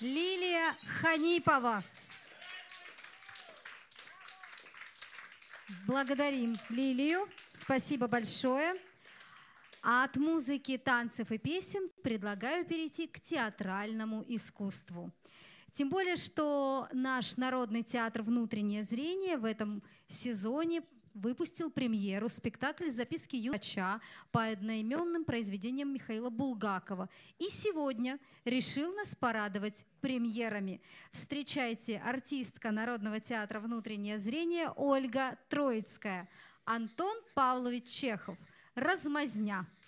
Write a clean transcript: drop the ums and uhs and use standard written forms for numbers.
Лилия Ханипова. Благодарим Лилию. Спасибо большое. А от музыки, танцев и песен предлагаю перейти к театральному искусству. Тем более, что наш Народный театр «Внутреннее зрение» в этом сезоне выпустил премьеру спектакль «Записки юноши» по одноименным произведениям Михаила Булгакова. И сегодня решил нас порадовать премьерами. Встречайте, артистка Народного театра «Внутреннее зрение» Ольга Троицкая, Антон Павлович Чехов, «Размазня».